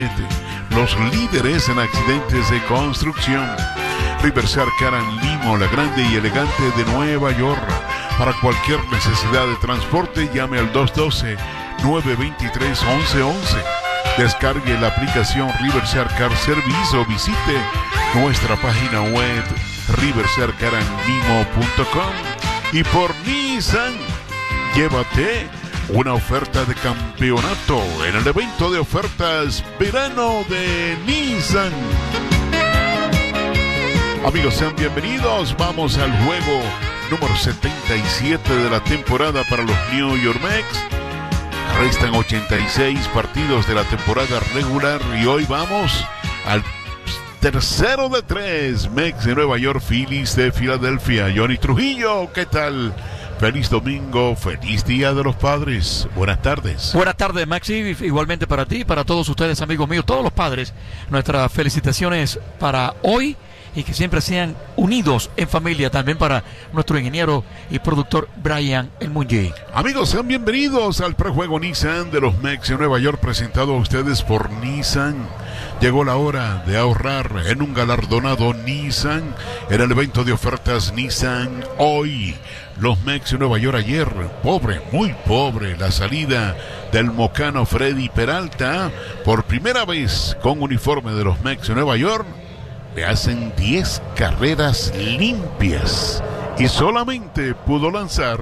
Los líderes en accidentes de construcción. Riverside Car and Limo, la grande y elegante de Nueva York. Para cualquier necesidad de transporte, llame al 212-923-1111. Descargue la aplicación Riverside Car Service o visite nuestra página web riversidecarandlimo.com. Y por Nissan, llévate una oferta de campeonato en el evento de ofertas verano de Nissan. Amigos, sean bienvenidos. Vamos al juego número 77 de la temporada para los New York Mets. Restan 86 partidos de la temporada regular y hoy vamos al tercero de 3. Mets de Nueva York, Phillies de Filadelfia. Johnny Trujillo, ¿qué tal? Feliz domingo, feliz Día de los Padres. Buenas tardes. Buenas tardes, Maxi. Igualmente para ti, para todos ustedes, amigos míos, todos los padres. Nuestras felicitaciones para hoy y que siempre sean unidos en familia. También para nuestro ingeniero y productor Brian El Muñe. Amigos, sean bienvenidos al prejuego Nissan de los Mets de Nueva York, presentado a ustedes por Nissan. Llegó la hora de ahorrar en un galardonado Nissan en el evento de ofertas Nissan hoy. Los Mets de Nueva York ayer, pobre, muy pobre, la salida del mocano Freddy Peralta. Por primera vez con uniforme de los Mets de Nueva York, le hacen 10 carreras limpias y solamente pudo lanzar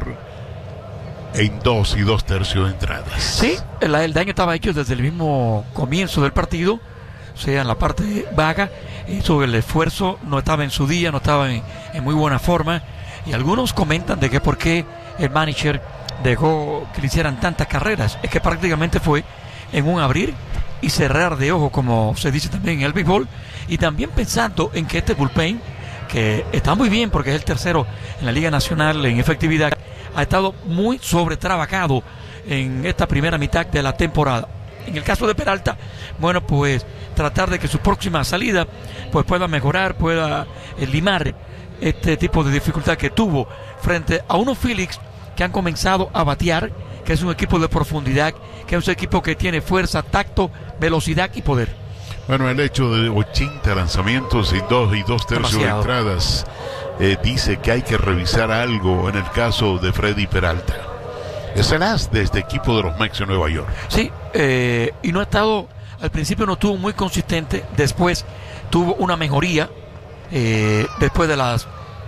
en 2 2/3 de entradas. Sí, el daño estaba hecho desde el mismo comienzo del partido, o sea, en la parte vaga. Hizo el esfuerzo, no estaba en su día, no estaba en muy buena forma. Y algunos comentan de que por qué el manager dejó que le hicieran tantas carreras. Es que prácticamente fue en un abrir y cerrar de ojo, como se dice también en el béisbol. Y también pensando en que este bullpen, que está muy bien porque es el tercero en la Liga Nacional en efectividad, ha estado muy sobretrabajado en esta primera mitad de la temporada. En el caso de Peralta, bueno, pues tratar de que su próxima salida pues pueda mejorar, pueda limar este tipo de dificultad que tuvo frente a unos Phillies que han comenzado a batear, que es un equipo de profundidad, que es un equipo que tiene fuerza, tacto, velocidad y poder. Bueno, el hecho de 80 lanzamientos y 2 2/3 de entradas dice que hay que revisar algo en el caso de Freddy Peralta. Es el as de este equipo de los Mets de Nueva York. Sí, y no ha estado, al principio no estuvo muy consistente, después tuvo una mejoría, después de la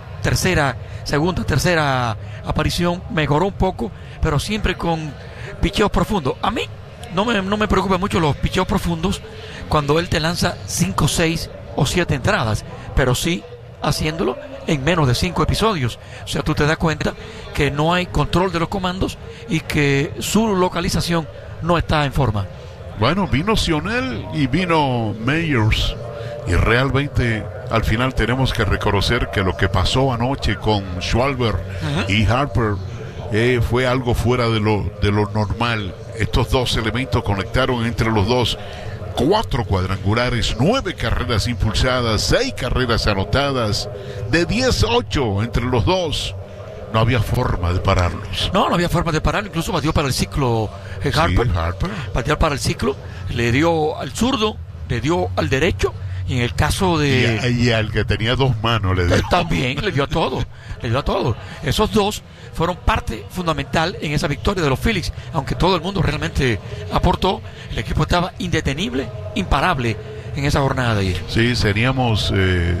segunda, tercera aparición, mejoró un poco, pero siempre con picheos profundos. A mí no me preocupan mucho los picheos profundos cuando él te lanza 5, 6 o 7 entradas, pero sí haciéndolo en menos de 5 episodios. O sea, tú te das cuenta que no hay control de los comandos y que su localización no está en forma. Bueno, vino Sionel y vino Meyers, y realmente al final tenemos que reconocer que lo que pasó anoche con Schwarber y Harper fue algo fuera de lo normal. Estos dos elementos conectaron entre los dos 4 cuadrangulares, 9 carreras impulsadas, 6 carreras anotadas, de 10, 8 entre los dos. No había forma de pararlos. No había forma de pararlo. Incluso batió para el ciclo Harper. Sí, Harper. Batió para el ciclo. Le dio al zurdo, le dio al derecho. Y en el caso de... Y al que tenía 2 manos le dio. También le dio a todo. Le dio a todo. Esos dos fueron parte fundamental en esa victoria de los Phillies. Aunque todo el mundo realmente aportó, el equipo estaba indetenible, imparable en esa jornada de ayer. Sí, seríamos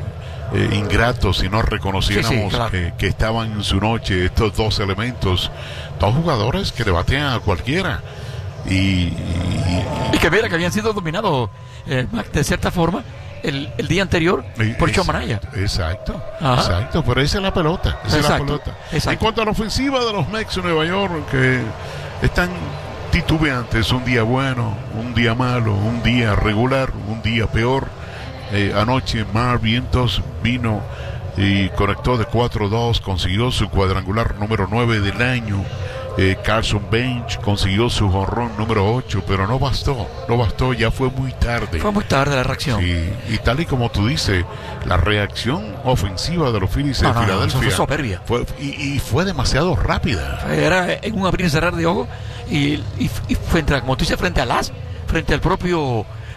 ingratos si no reconociéramos claro, que estaban en su noche estos dos elementos, dos jugadores que le batean a cualquiera y que mira que habían sido dominados de cierta forma el día anterior por Chomanaya. Exacto, pero esa es la pelota, Exacto. En cuanto a la ofensiva de los Mets de Nueva York, que están titubeantes, un día bueno, un día malo, un día regular, un día peor. Anoche Mark Vientos vino y conectó de 4-2, consiguió su cuadrangular número 9 del año. Carson Bench consiguió su jonrón número 8, pero no bastó, ya fue muy tarde. Fue muy tarde la reacción. Sí, y tal y como tú dices, la reacción ofensiva de los Phillies de Filadelfia fue soberbia. Fue demasiado rápida. Era en un abrir y cerrar de ojos y frente, como tú dices, frente al propio